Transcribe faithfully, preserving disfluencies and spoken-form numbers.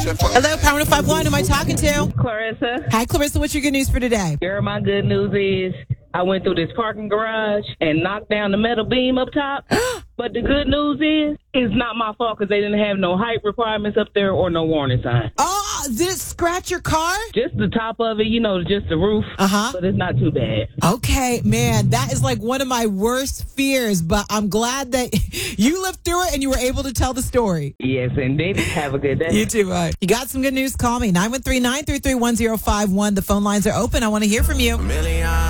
Hello, Power one oh five one. Who am I talking to? Clarissa. Hi, Clarissa. What's your good news for today? Girl, my good news is I went through this parking garage and knocked down the metal beam up top. But the good news is it's not my fault because they didn't have no height requirements up there or no warning sign. Oh, did it scratch your car? Just the top of it, you know, just the roof. Uh-huh. But it's not too bad. Okay, man, that is like one of my worst fears, but I'm glad that you lived through it and you were able to tell the story. Yes, indeed. Have a good day. You too, bye. You got some good news? Call me, nine one three, nine three three, one zero five one. The phone lines are open. I want to hear from you.